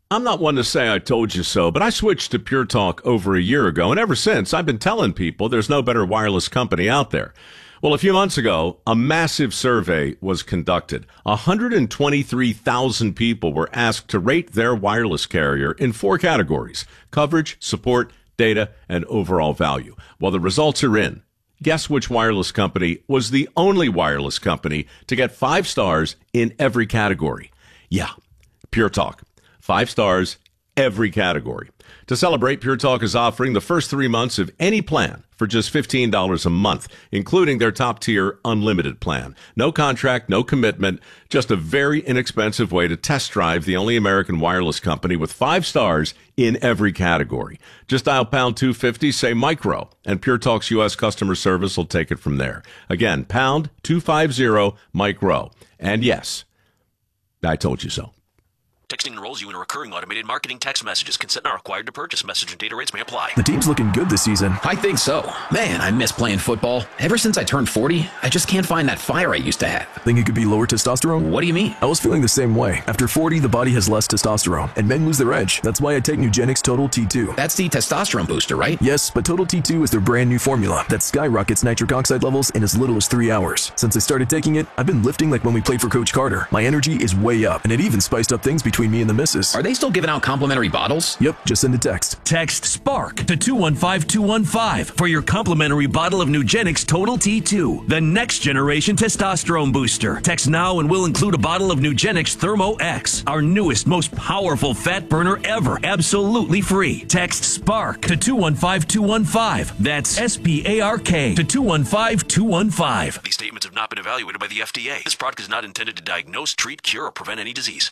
I'm not one to say I told you so, but I switched to Pure Talk over a year ago, and ever since, I've been telling people there's no better wireless company out there. Well, a few months ago, a massive survey was conducted. 123,000 people were asked to rate their wireless carrier in 4 categories: coverage, support, data, and overall value. Well, the results are in. Guess which wireless company was the only wireless company to get 5 stars in every category? Yeah, Pure Talk. 5 stars, every category. To celebrate, Pure Talk is offering the first 3 months of any plan for just $15 a month, including their top-tier unlimited plan. No contract, no commitment, just a very inexpensive way to test drive the only American wireless company with 5 stars in every category. Just dial pound 250, say micro, and Pure Talk's U.S. customer service will take it from there. Again, pound 250 micro. And yes, I told you so. Texting enrolls you in recurring automated marketing text messages. Consent not required to purchase. Message and data rates may apply. The team's looking good this season. I think so. Man, I miss playing football. Ever since I turned 40, I just can't find that fire I used to have. Think it could be lower testosterone? What do you mean? I was feeling the same way. After 40, the body has less testosterone, and men lose their edge. That's why I take Nugenix Total T2. That's the testosterone booster, right? Yes, but Total T2 is their brand new formula that skyrockets nitric oxide levels in as little as 3 hours. Since I started taking it, I've been lifting like when we played for Coach Carter. My energy is way up, and it even spiced up things between me and the missus. Are they still giving out complimentary bottles? Yep, just send a text. Text SPARK to 215215 for your complimentary bottle of Nugenix Total T2, the next generation testosterone booster. Text now and we'll include a bottle of Nugenix Thermo X, our newest, most powerful fat burner ever, absolutely free. Text SPARK to 215215. That's SPARK to 215215. These statements have not been evaluated by the FDA. This product is not intended to diagnose, treat, cure, or prevent any disease.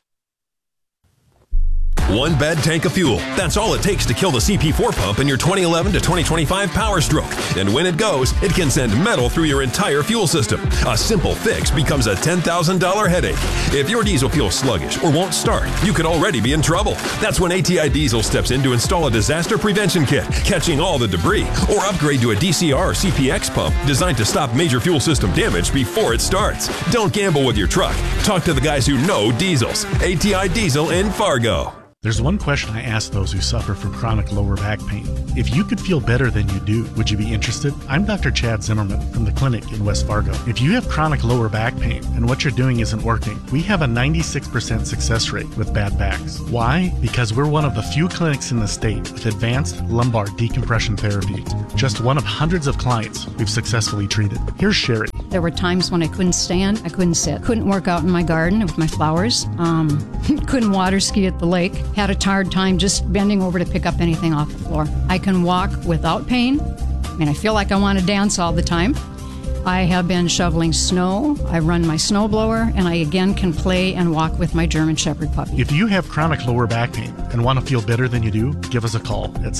One bad tank of fuel. That's all it takes to kill the CP4 pump in your 2011 to 2025 Power Stroke. And when it goes, it can send metal through your entire fuel system. A simple fix becomes a $10,000 headache. If your diesel feels sluggish or won't start, you could already be in trouble. That's when ATI Diesel steps in to install a disaster prevention kit, catching all the debris, or upgrade to a DCR or CPX pump designed to stop major fuel system damage before it starts. Don't gamble with your truck. Talk to the guys who know diesels. ATI Diesel in Fargo. There's one question I ask those who suffer from chronic lower back pain. If you could feel better than you do, would you be interested? I'm Dr. Chad Zimmerman from the clinic in West Fargo. If you have chronic lower back pain and what you're doing isn't working, we have a 96% success rate with bad backs. Why? Because we're one of the few clinics in the state with advanced lumbar decompression therapy. Just one of hundreds of clients we've successfully treated. Here's Sherry. There were times when I couldn't stand, I couldn't sit, couldn't work out in my garden with my flowers, couldn't water ski at the lake, had a hard time just bending over to pick up anything off the floor. I can walk without pain. I mean, I feel like I want to dance all the time. I have been shoveling snow, I run my snowblower, and I again can play and walk with my German Shepherd puppy. If you have chronic lower back pain and want to feel better than you do, give us a call at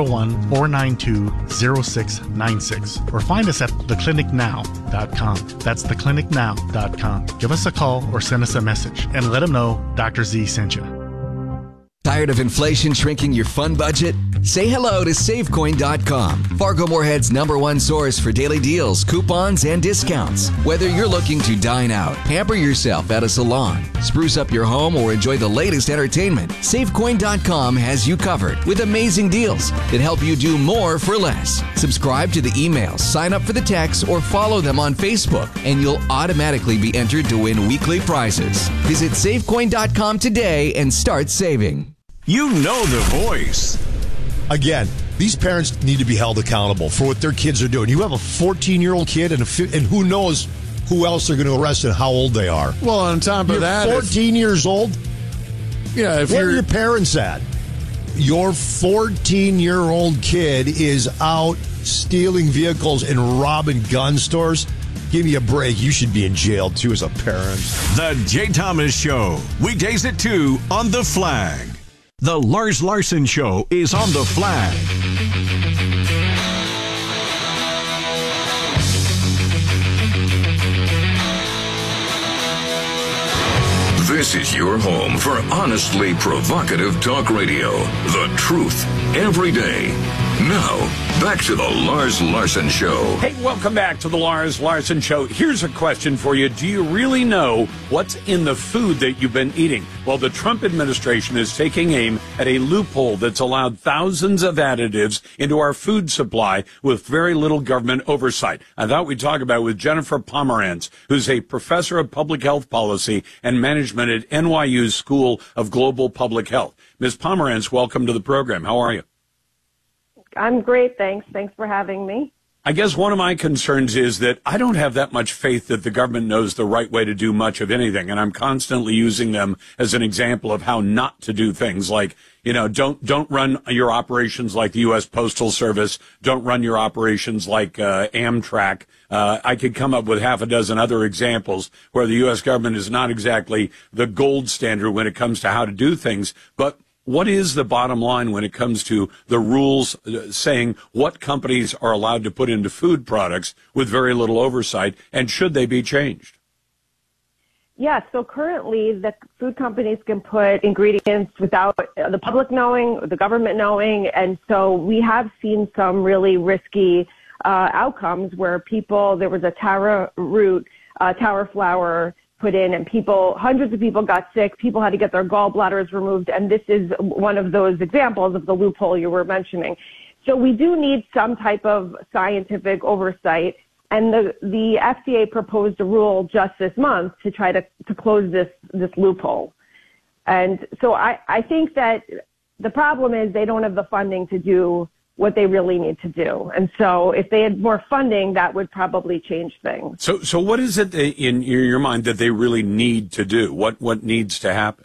701-492-0696 or find us at theclinicnow.com. That's theclinicnow.com. Give us a call or send us a message and let them know Dr. Z sent you. Tired of inflation shrinking your fun budget? Say hello to SaveCoin.com, Fargo Moorhead's #1 source for daily deals, coupons, and discounts. Whether you're looking to dine out, pamper yourself at a salon, spruce up your home, or enjoy the latest entertainment, SaveCoin.com has you covered with amazing deals that help you do more for less. Subscribe to the emails, sign up for the texts, or follow them on Facebook, and you'll automatically be entered to win weekly prizes. Visit SaveCoin.com today and start saving. You know the voice. Again, these parents need to be held accountable for what their kids are doing. You have a 14-year-old kid, and who knows who else they're going to arrest and how old they are. Well, on top of that, 14 years old? Yeah, where are your parents at? Your 14-year-old kid is out stealing vehicles and robbing gun stores. Give me a break. You should be in jail, too, as a parent. The Jay Thomas Show. Weekdays at 2 on The Flag. The Lars Larson Show is on The Flag. This is your home for honestly provocative talk radio. The truth every day. Now, back to the Lars Larson Show. Hey, welcome back to the Lars Larson Show. Here's a question for you. Do you really know what's in the food that you've been eating? Well, the Trump administration is taking aim at a loophole that's allowed thousands of additives into our food supply with very little government oversight. I thought we'd talk about it with Jennifer Pomerantz, who's a professor of public health policy and management at NYU's School of Global Public Health. Ms. Pomerantz, welcome to the program. How are you? I'm great, thanks. Thanks for having me. I guess one of my concerns is that I don't have that much faith that the government knows the right way to do much of anything, and I'm constantly using them as an example of how not to do things. Like, don't run your operations like the U.S. Postal Service. Don't run your operations like Amtrak. I could come up with half a dozen other examples where the U.S. government is not exactly the gold standard when it comes to how to do things, but what is the bottom line when it comes to the rules saying what companies are allowed to put into food products with very little oversight, and should they be changed? Yeah, so currently the food companies can put ingredients without the public knowing, the government knowing, and so we have seen some really risky outcomes where there was a taro root, taro flour put in, and hundreds of people got sick. People had to get their gallbladders removed, and this is one of those examples of the loophole you were mentioning. So we do need some type of scientific oversight, and the FDA proposed a rule just this month to try to close this loophole. And so I think that the problem is they don't have the funding to do what they really need to do. And so if they had more funding, that would probably change things. So what is it in your mind that they really need to do? What needs to happen?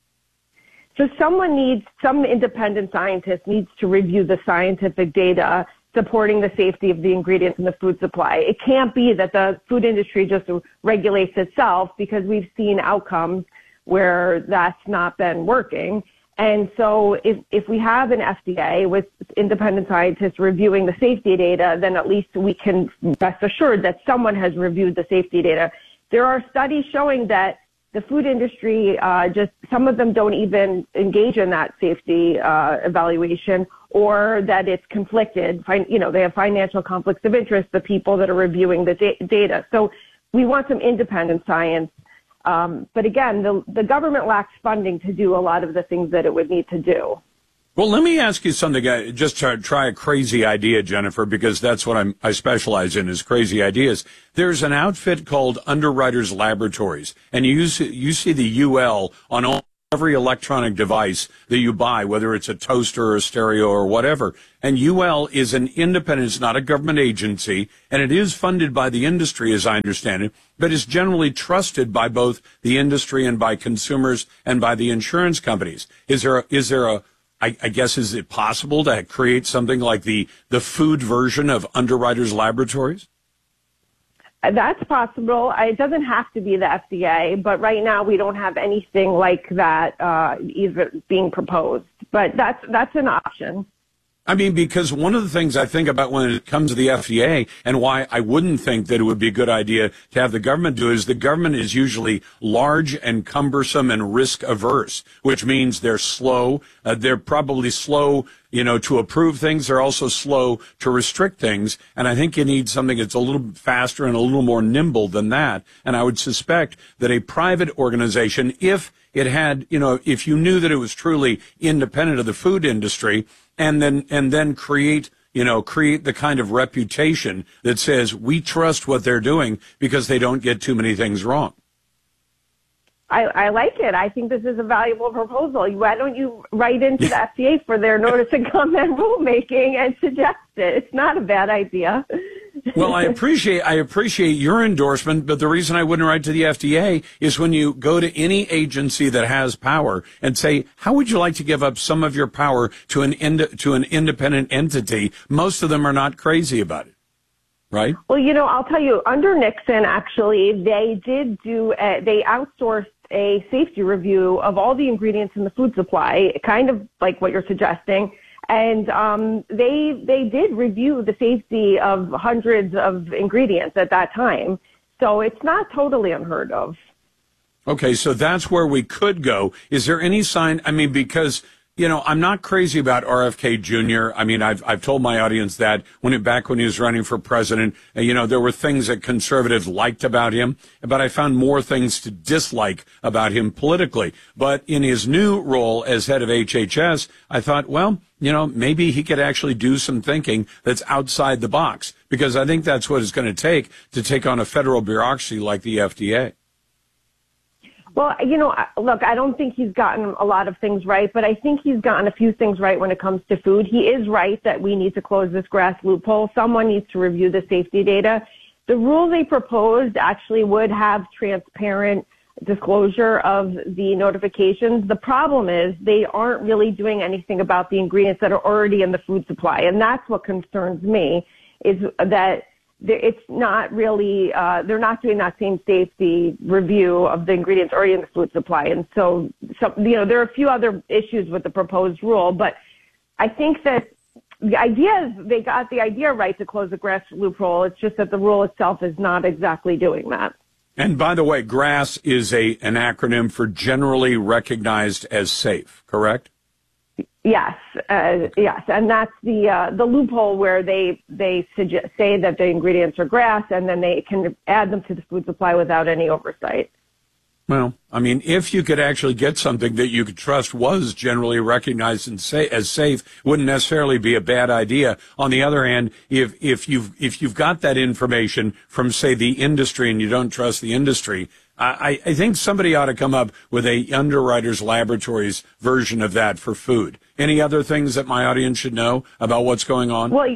So some independent scientist needs to review the scientific data supporting the safety of the ingredients in the food supply. It can't be that the food industry just regulates itself, because we've seen outcomes where that's not been working. And so if we have an FDA with independent scientists reviewing the safety data, then at least we can rest assured that someone has reviewed the safety data. There are studies showing that the food industry, some of them don't even engage in that safety evaluation, or that it's conflicted. They have financial conflicts of interest, the people that are reviewing the data. So we want some independent science. But again, the government lacks funding to do a lot of the things that it would need to do. Well, let me ask you something. Just to try a crazy idea, Jennifer, because that's what I specialize in, is crazy ideas. There's an outfit called Underwriters Laboratories, and you see the UL on every electronic device that you buy, whether it's a toaster or a stereo or whatever. And UL is an independent, it's not a government agency, and it is funded by the industry, as I understand it, but is generally trusted by both the industry and by consumers and by the insurance companies. Is it possible to create something like the food version of Underwriters Laboratories? That's possible. It doesn't have to be the FDA, but right now we don't have anything like that either being proposed. But that's an option. I mean, because one of the things I think about when it comes to the FDA, and why I wouldn't think that it would be a good idea to have the government do it, is the government is usually large and cumbersome and risk averse, which means they're slow. They're probably slow, to approve things. They're also slow to restrict things. And I think you need something that's a little faster and a little more nimble than that. And I would suspect that a private organization, if it had, if you knew that it was truly independent of the food industry, and then create the kind of reputation that says we trust what they're doing because they don't get too many things wrong. I like it. I think this is a valuable proposal. Why don't you write into the FDA for their notice and comment rulemaking and suggest it? It's not a bad idea. Well, I appreciate your endorsement, but the reason I wouldn't write to the FDA is when you go to any agency that has power and say, how would you like to give up some of your power to an independent entity? Most of them are not crazy about it, right? Well, I'll tell you, under Nixon, actually, they outsourced a safety review of all the ingredients in the food supply, kind of like what you're suggesting. And they did review the safety of hundreds of ingredients at that time. So it's not totally unheard of. Okay, so that's where we could go. Is there any sign? I mean, because I'm not crazy about RFK Jr. I mean, I've told my audience that back when he was running for president, there were things that conservatives liked about him, but I found more things to dislike about him politically. But in his new role as head of HHS, I thought, well, maybe he could actually do some thinking that's outside the box, because I think that's what it's going to take on a federal bureaucracy like the FDA. Well, look, I don't think he's gotten a lot of things right, but I think he's gotten a few things right when it comes to food. He is right that we need to close this GRAS loophole. Someone needs to review the safety data. The rule they proposed actually would have transparent disclosure of the notifications. The problem is they aren't really doing anything about the ingredients that are already in the food supply. And that's what concerns me, is that it's not really, they're not doing that same safety review of the ingredients already in the food supply. And so, there are a few other issues with the proposed rule, but I think that the idea is they got the idea right to close the GRAS loophole. It's just that the rule itself is not exactly doing that. And by the way, GRAS is an acronym for generally recognized as safe, correct? Yes, and that's the loophole where they say that the ingredients are GRAS, and then they can add them to the food supply without any oversight. Well, I mean, if you could actually get something that you could trust was generally recognized as safe, wouldn't necessarily be a bad idea. On the other hand, if you've got that information from, say, the industry, and you don't trust the industry, I think somebody ought to come up with a Underwriters Laboratories version of that for food. Any other things that my audience should know about what's going on? Well,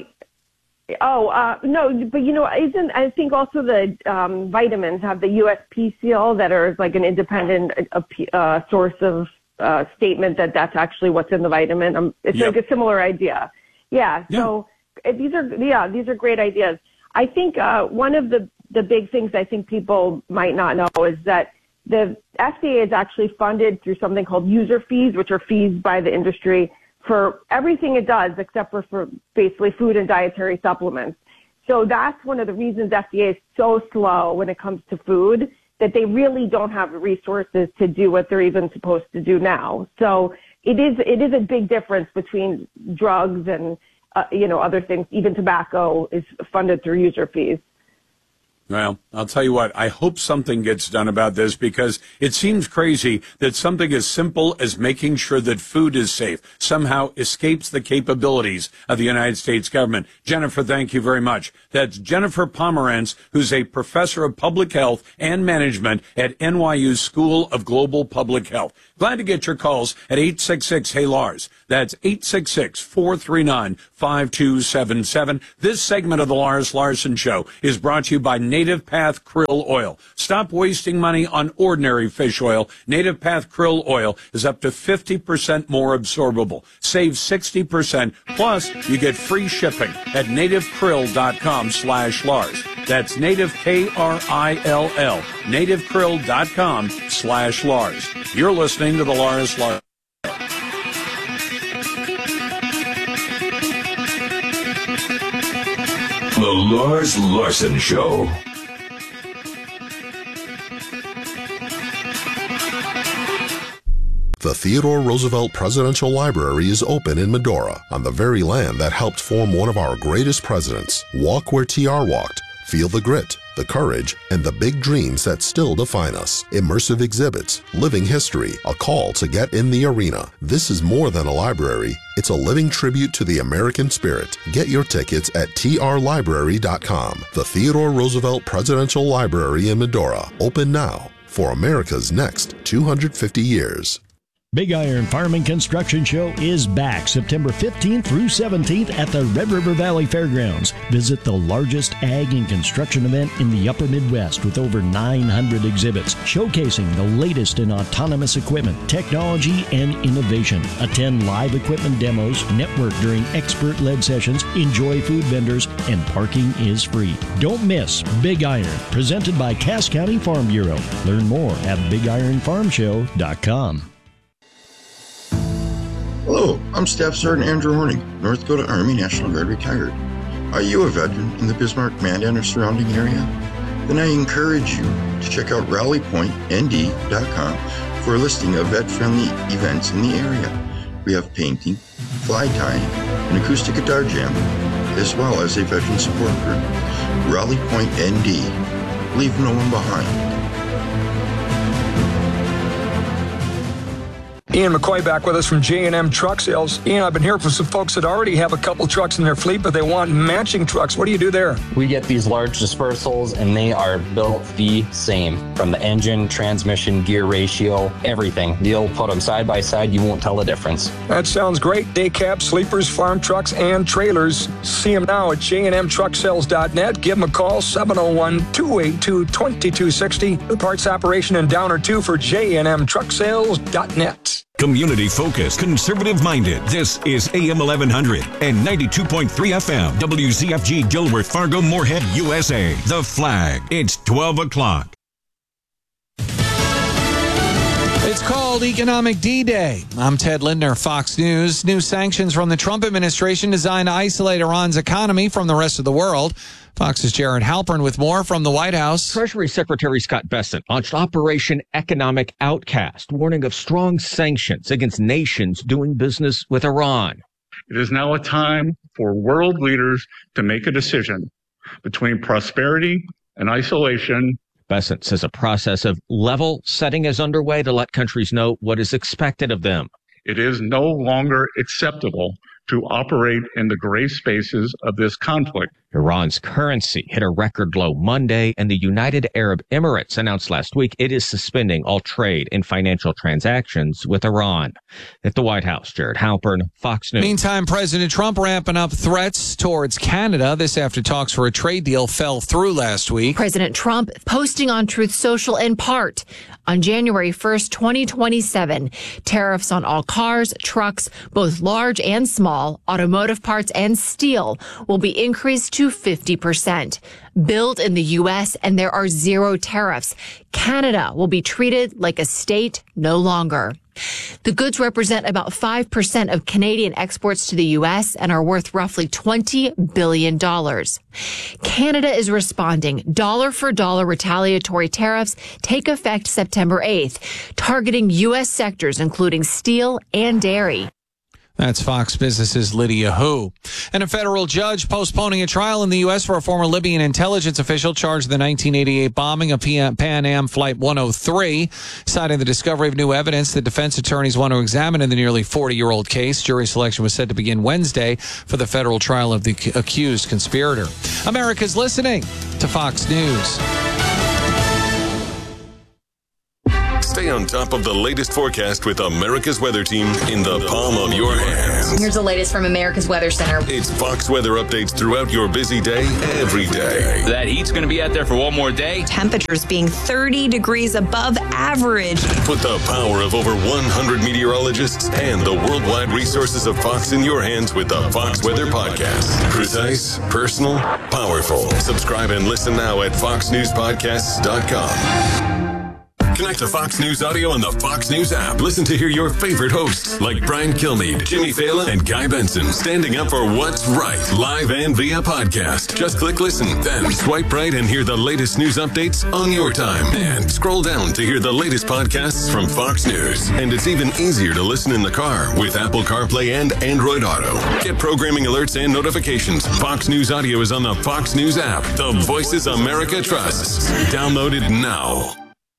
no, but I think also the vitamins have the USP seal that are like an independent source of statement that that's actually what's in the vitamin. It's like a similar idea. Yeah. So these are great ideas. I think one of the big things I think people might not know is that the FDA is actually funded through something called user fees, which are fees by the industry for everything it does except for basically food and dietary supplements. So that's one of the reasons FDA is so slow when it comes to food, that they really don't have the resources to do what they're even supposed to do now. So it is a big difference between drugs and other things. Even tobacco is funded through user fees. Well, I'll tell you what, I hope something gets done about this, because it seems crazy that something as simple as making sure that food is safe somehow escapes the capabilities of the United States government. Jennifer, thank you very much. That's Jennifer Pomerantz, who's a professor of public health and management at NYU School of Global Public Health. Glad to get your calls at 866-HEY-LARS. That's 866-439-5277. This segment of the Lars Larson Show is brought to you by Native Path Krill Oil. Stop wasting money on ordinary fish oil. Native Path Krill Oil is up to 50% more absorbable. Save 60%, plus you get free shipping at nativekrill.com/Lars. That's native, K-R-I-L-L, nativekrill.com/Lars. You're listening to the Lars Larson. The Lars Larson Show. The Theodore Roosevelt Presidential Library is open in Medora, on the very land that helped form one of our greatest presidents. Walk where TR walked. Feel the grit, the courage, and the big dreams that still define us. Immersive exhibits, living history, a call to get in the arena. This is more than a library. It's a living tribute to the American spirit. Get your tickets at trlibrary.com. The Theodore Roosevelt Presidential Library in Medora. Open now for America's next 250 years. Big Iron Farm and Construction Show is back September 15th through 17th at the Red River Valley Fairgrounds. Visit the largest ag and construction event in the upper Midwest with over 900 exhibits showcasing the latest in autonomous equipment, technology, and innovation. Attend live equipment demos, network during expert-led sessions, enjoy food vendors, and parking is free. Don't miss Big Iron, presented by Cass County Farm Bureau. Learn more at BigIronFarmShow.com. Hello, I'm Staff Sergeant Andrew Horning, North Dakota Army National Guard retired. Are you a veteran in the Bismarck, Mandan, or surrounding area? Then I encourage you to check out rallypointnd.com for a listing of vet-friendly events in the area. We have painting, fly tying, an acoustic guitar jam, as well as a veteran support group. Rally Point ND. Leave no one behind. Ian McCoy back with us from J&M Truck Sales. Ian, I've been hearing from some folks that already have a couple trucks in their fleet, but they want matching trucks. What do you do there? We get these large dispersals, and they are built the same. From the engine, transmission, gear ratio, everything. You'll put them side by side, you won't tell the difference. That sounds great. Day cab, sleepers, farm trucks, and trailers. See them now at jnmtrucksales.net. Give them a call, 701-282-2260. The parts operation in Downer 2 for jnmtrucksales.net. Community focused, conservative minded. This is AM 1100 and 92.3 FM. WZFG Gilworth, Fargo, Moorhead, USA. The Flag. It's 12 o'clock. It's called Economic D-Day. I'm Ted Lindner, Fox News. New sanctions from the Trump administration designed to isolate Iran's economy from the rest of the world. Fox's Jared Halpern with more from the White House. Treasury Secretary Scott Bessent launched Operation Economic Outcast, warning of strong sanctions against nations doing business with Iran. It is now a time for world leaders to make a decision between prosperity and isolation. Bessent says a process of level setting is underway to let countries know what is expected of them. It is no longer acceptable to operate in the gray spaces of this conflict. Iran's currency hit a record low Monday, and the United Arab Emirates announced last week it is suspending all trade and financial transactions with Iran. At the White House, Jared Halpern, Fox News. Meantime, President Trump ramping up threats towards Canada. This after talks for a trade deal fell through last week. President Trump posting on Truth Social in part, on January 1st, 2027, tariffs on all cars, trucks, both large and small, automotive parts and steel will be increased to 50%. Built in the U.S. and there are zero tariffs. Canada will be treated like a state no longer. The goods represent about 5% of Canadian exports to the U.S. and are worth roughly $20 billion. Canada is responding. Dollar-for-dollar retaliatory tariffs take effect September 8th, targeting U.S. sectors including steel and dairy. That's Fox Business's Lydia Hu. And a federal judge postponing a trial in the U.S. for a former Libyan intelligence official charged in the 1988 bombing of Pan Am Flight 103, citing the discovery of new evidence that defense attorneys want to examine in the nearly 40-year-old case. Jury selection was set to begin Wednesday for the federal trial of the accused conspirator. America's listening to Fox News. Stay on top of the latest forecast with America's Weather Team in the palm of your hands. Here's the latest from America's Weather Center. It's Fox weather updates throughout your busy day, every day. That heat's going to be out there for one more day. Temperatures being 30 degrees above average. Put the power of over 100 meteorologists and the worldwide resources of Fox in your hands with the Fox Weather Podcast. Precise, personal, powerful. Subscribe and listen now at foxnewspodcasts.com. Connect to Fox News Audio on the Fox News app. Listen to hear your favorite hosts like Brian Kilmeade, Jimmy Fallon, and Guy Benson standing up for what's right, live and via podcast. Just click listen, then swipe right and hear the latest news updates on your time. And scroll down to hear the latest podcasts from Fox News. And it's even easier to listen in the car with Apple CarPlay and Android Auto. Get programming alerts and notifications. Fox News Audio is on the Fox News app. The voices America trusts. Download it now.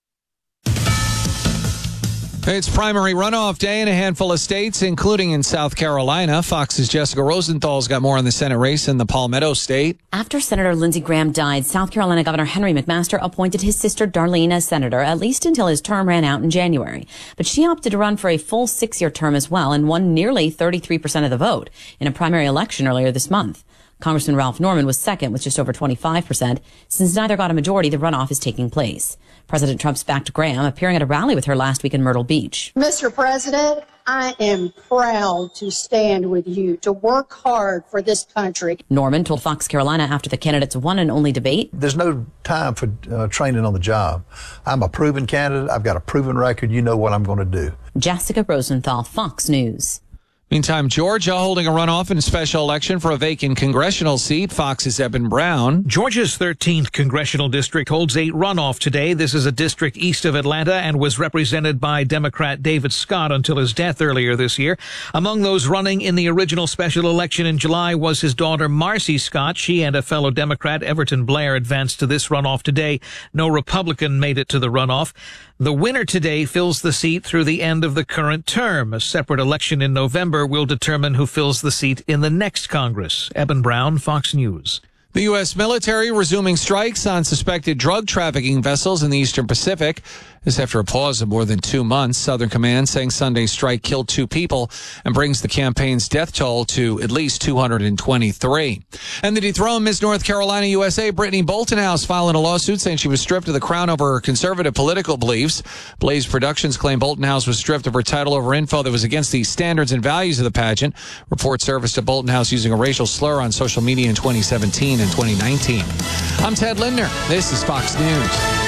It's primary runoff day in a handful of states, including in South Carolina. Fox's Jessica Rosenthal's got more on the Senate race in the Palmetto State. After Senator Lindsey Graham died, South Carolina Governor Henry McMaster appointed his sister Darlene as senator, at least until his term ran out in January. But she opted to run for a full 6-year term as well and won nearly 33% of the vote in a primary election earlier this month. Congressman Ralph Norman was second with just over 25%. Since neither got a majority, the runoff is taking place. President Trump's backed Graham, appearing at a rally with her last week in Myrtle Beach. Mr. President, I am proud to stand with you, to work hard for this country. Norman told Fox Carolina after the candidate's one and only debate. There's no time for training on the job. I'm a proven candidate. I've got a proven record. You know what I'm going to do. Jessica Rosenthal, Fox News. Meantime, Georgia holding a runoff in a special election for a vacant congressional seat. Fox's Eben Brown. Georgia's 13th congressional district holds a runoff today. This is a district east of Atlanta and was represented by Democrat David Scott until his death earlier this year. Among those running in the original special election in July was his daughter Marcy Scott. She and a fellow Democrat, Everton Blair, advanced to this runoff today. No Republican made it to the runoff. The winner today fills the seat through the end of the current term. A separate election in November will determine who fills the seat in the next Congress. Eben Brown, Fox News. The U.S. military resuming strikes on suspected drug trafficking vessels in the Eastern Pacific. This after a pause of more than 2 months. Southern Command saying Sunday's strike killed 2 people and brings the campaign's death toll to at least 223. And the dethroned Miss North Carolina USA, Brittany Boltonhouse, filing a lawsuit saying she was stripped of the crown over her conservative political beliefs. Blaze Productions claim Boltonhouse was stripped of her title over info that was against the standards and values of the pageant. Reports surfaced of Boltonhouse using a racial slur on social media in 2017 and 2019. I'm Ted Lindner. This is Fox News.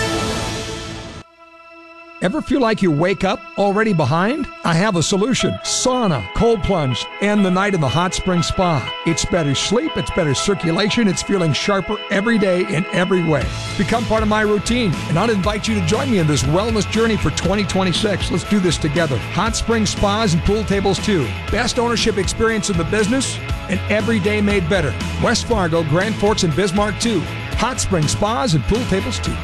Ever feel like you wake up already behind? I have a solution. Sauna, cold plunge, and the night in the hot spring spa. It's better sleep, it's better circulation, it's feeling sharper every day in every way. Become part of my routine, and I'll invite you to join me in this wellness journey for 2026. Let's do this together. Hot spring spas and pool tables too. Best ownership experience in the business, and every day made better. West Fargo, Grand Forks, and Bismarck too. Hot spring spas and pool tables too.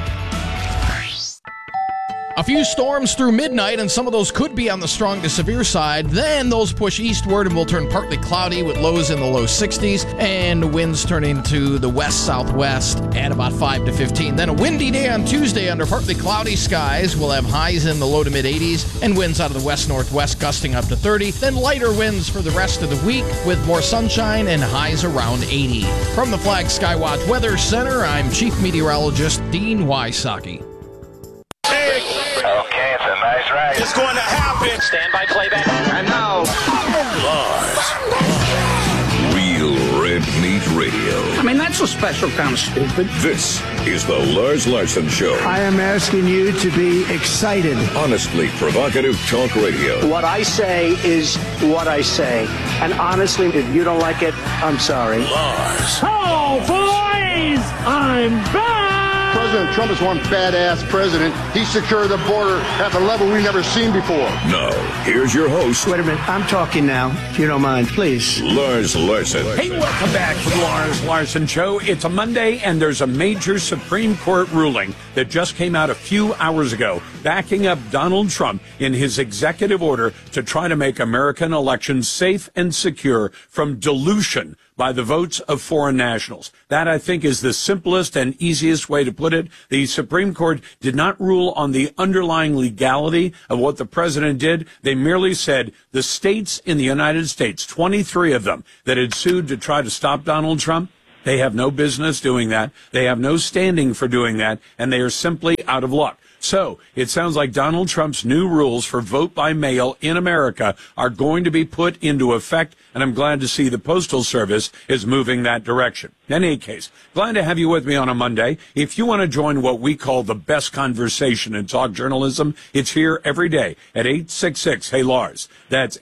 A few storms through midnight, and some of those could be on the strong to severe side. Then those push eastward and will turn partly cloudy with lows in the low 60s and winds turning to the west-southwest at about 5 to 15. Then a windy day on Tuesday under partly cloudy skies. We'll have highs in the low to mid-80s and winds out of the west-northwest gusting up to 30. Then lighter winds for the rest of the week with more sunshine and highs around 80. From the Flag Skywatch Weather Center, I'm Chief Meteorologist Dean Wysocki. Okay, it's a nice ride. It's going to happen. Stand by playback. And now, Lars. Real Red Meat Radio. I mean, that's a special kind of stupid. This is the Lars Larson Show. I am asking you to be excited. Honestly provocative talk radio. What I say is what I say. And honestly, if you don't like it, I'm sorry. Lars. Oh, boys! I'm back! President Trump is one badass president. He secured the border at a level we've never seen before. Now, here's your host. Wait a minute. I'm talking now, if you don't mind, please. Lars Larson. Hey, welcome back to the Lars Larson Show. It's a Monday, and there's a major Supreme Court ruling that just came out a few hours ago, backing up Donald Trump in his executive order to try to make American elections safe and secure from dilution by the votes of foreign nationals. That, I think, is the simplest and easiest way to put it. The Supreme Court did not rule on the underlying legality of what the president did. They merely said the states in the United States, 23 of them, that had sued to try to stop Donald Trump, they have no business doing that. They have no standing for doing that, and they are simply out of luck. So it sounds like Donald Trump's new rules for vote by mail in America are going to be put into effect, and I'm glad to see the Postal Service is moving that direction. In any case, glad to have you with me on a Monday. If you want to join what we call the best conversation in talk journalism, it's here every day at 866-HEY-LARS. That's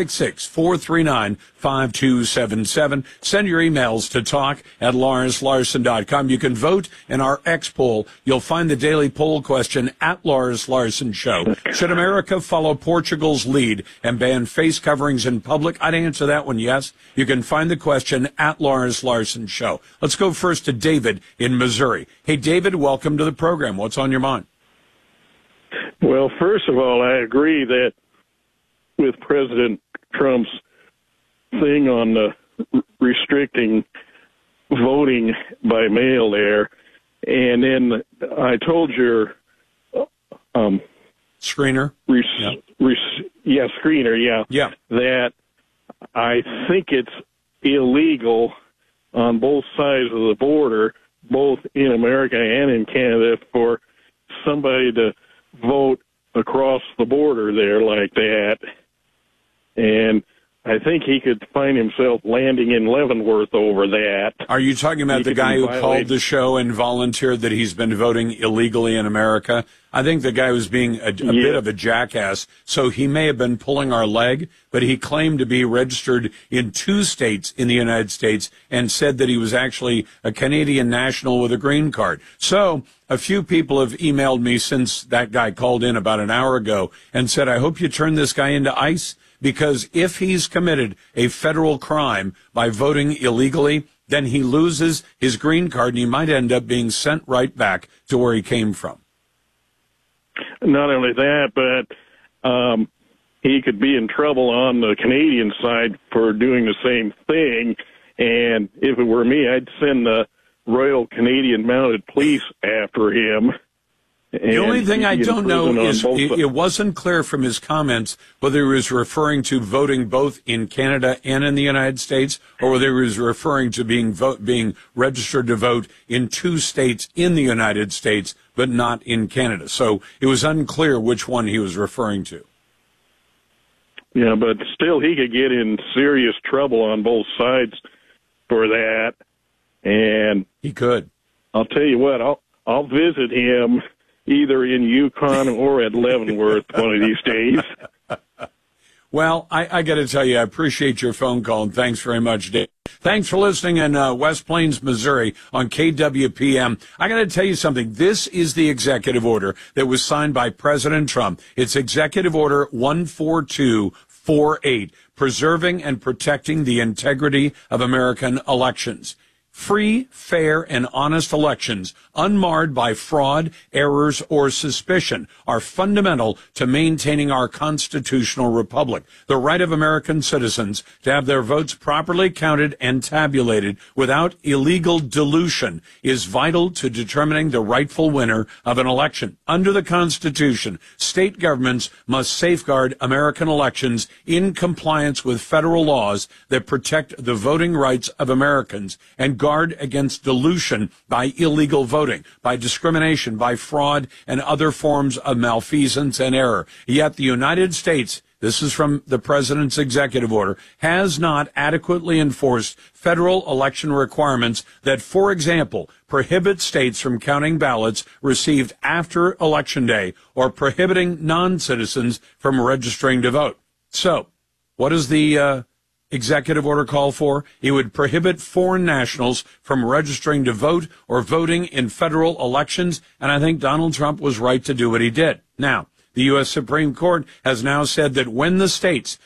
866-439-5277. Send your emails to talk@LarsLarson.com. You can vote in our X poll. You'll find the daily poll question at Lars Larson Show. Should America follow Portugal's lead and ban face coverings in public? I'd answer that one yes. You can find the question at Lars Larson Show. Let's go first to David in Missouri. Hey, David, welcome to the program. What's on your mind? Well, first of all, I agree that with President Trump's thing on restricting voting by mail there, and then I told your screener, screener, that I think it's illegal on both sides of the border, both in America and in Canada, for somebody to vote across the border there like that. And I think he could find himself landing in Leavenworth over that. Are you talking about the guy who called the show and volunteered that he's been voting illegally in America? I think the guy was being a bit of a jackass, so he may have been pulling our leg, but he claimed to be registered in 2 states in the United States and said that he was actually a Canadian national with a green card. So a few people have emailed me since that guy called in about an hour ago and said, I hope you turn this guy into ICE, because if he's committed a federal crime by voting illegally, then he loses his green card and he might end up being sent right back to where he came from. Not only that, but he could be in trouble on the Canadian side for doing the same thing. And if it were me, I'd send the Royal Canadian Mounted Police after him. The only thing I don't know is it wasn't clear from his comments whether he was referring to voting both in Canada and in the United States, or whether he was referring to being registered to vote in 2 states in the United States, but not in Canada. So it was unclear which one he was referring to. Yeah, but still he could get in serious trouble on both sides for that. And he could. I'll tell you what, I'll visit him either in Yukon or at Leavenworth one of these days. Well, I got to tell you, I appreciate your phone call, and thanks very much, Dave. Thanks for listening in West Plains, Missouri on KWPM. I got to tell you something. This is the executive order that was signed by President Trump. It's Executive Order 14248, preserving and protecting the integrity of American elections. Free, fair, and honest elections, unmarred by fraud, errors, or suspicion, are fundamental to maintaining our constitutional republic. The right of American citizens to have their votes properly counted and tabulated without illegal dilution is vital to determining the rightful winner of an election. Under the Constitution, state governments must safeguard American elections in compliance with federal laws that protect the voting rights of Americans and guard against dilution by illegal voting, by discrimination, by fraud, and other forms of malfeasance and error. Yet the United States, this is from the president's executive order, has not adequately enforced federal election requirements that, for example, prohibit states from counting ballots received after Election Day or prohibiting non-citizens from registering to vote. So, what does the executive order call for? It would prohibit foreign nationals from registering to vote or voting in federal elections, and I think Donald Trump was right to do what he did. Now, the U.S. Supreme Court has now said that when the states,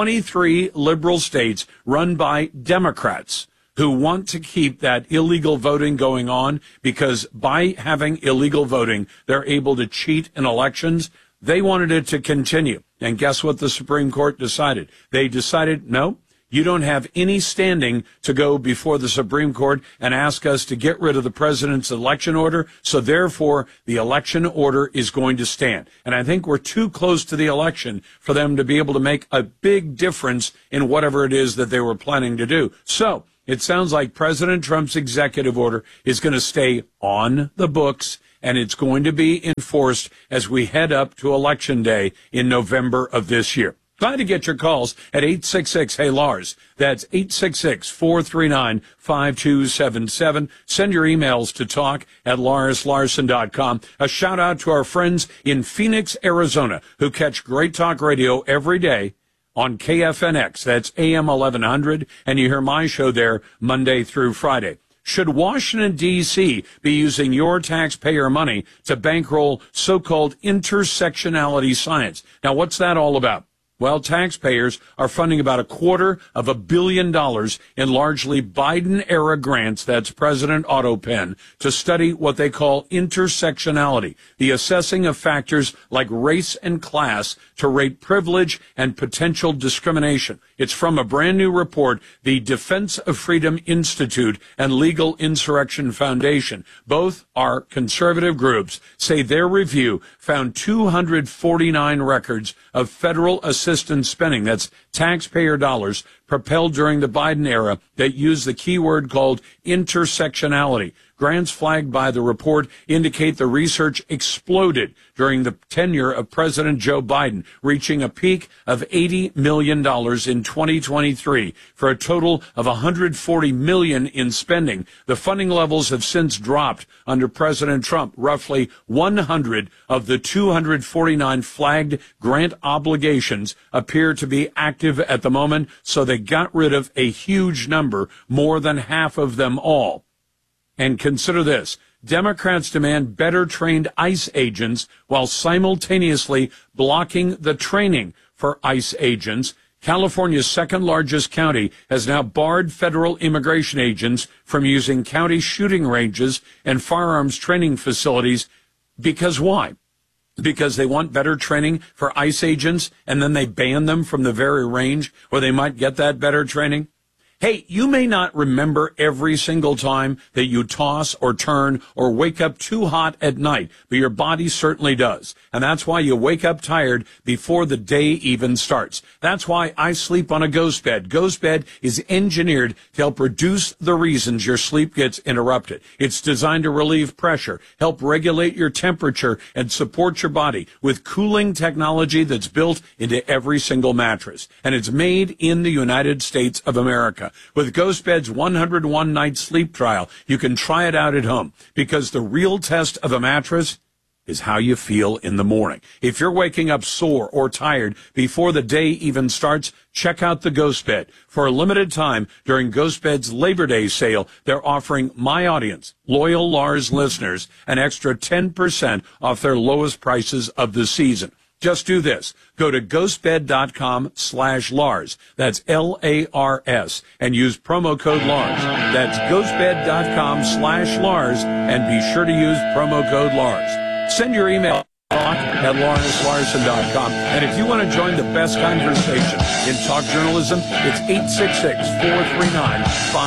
23 liberal states run by Democrats, who want to keep that illegal voting going on because by having illegal voting, they're able to cheat in elections, they wanted it to continue. And guess what the Supreme Court decided? They decided, no, you don't have any standing to go before the Supreme Court and ask us to get rid of the president's election order, so therefore the election order is going to stand. And I think we're too close to the election for them to be able to make a big difference in whatever it is that they were planning to do. So it sounds like President Trump's executive order is going to stay on the books, and it's going to be enforced as we head up to Election Day in November of this year. Glad to get your calls at 866-HEY-LARS. That's 866-439-5277. Send your emails to talk@LarsLarson.com. A shout out to our friends in Phoenix, Arizona, who catch Great Talk Radio every day on KFNX. That's AM 1100. And you hear my show there Monday through Friday. Should Washington, D.C. be using your taxpayer money to bankroll so-called intersectionality science? Now, what's that all about? Well, taxpayers are funding about $250 million in largely Biden-era grants, that's President Otto Penn, to study what they call intersectionality, the assessing of factors like race and class to rate privilege and potential discrimination. It's from a brand new report, the Defense of Freedom Institute and Legal Insurrection Foundation. Both are conservative groups, say their review found 249 records of federal assistance spending, that's taxpayer dollars, propelled during the Biden era that use the keyword called intersectionality. Grants flagged by the report indicate the research exploded during the tenure of President Joe Biden, reaching a peak of $80 million in 2023 for a total of $140 million in spending. The funding levels have since dropped under President Trump. Roughly 100 of the 249 flagged grant obligations appear to be active at the moment, so they got rid of a huge number, more than half of them all. And consider this. Democrats demand better trained ICE agents while simultaneously blocking the training for ICE agents. California's second largest county has now barred federal immigration agents from using county shooting ranges and firearms training facilities. Because why? Because they want better training for ICE agents, and then they ban them from the very range where they might get that better training? Hey, you may not remember every single time that you toss or turn or wake up too hot at night, but your body certainly does. And that's why you wake up tired before the day even starts. That's why I sleep on a Ghost Bed. Ghost Bed is engineered to help reduce the reasons your sleep gets interrupted. It's designed to relieve pressure, help regulate your temperature, and support your body with cooling technology that's built into every single mattress. And it's made in the United States of America. With Ghost Bed's 101-night sleep trial, you can try it out at home, because the real test of a mattress is how you feel in the morning. If you're waking up sore or tired before the day even starts, check out the Ghost Bed. For a limited time during Ghost Bed's Labor Day sale, they're offering my audience, loyal Lars listeners, an extra 10% off their lowest prices of the season. Just do this. Go to ghostbed.com/Lars. That's Lars. And use promo code Lars. That's ghostbed.com/Lars. And be sure to use promo code Lars. Send your email at LawrenceLarson.com. And if you want to join the best conversation in talk journalism, it's 866-439-5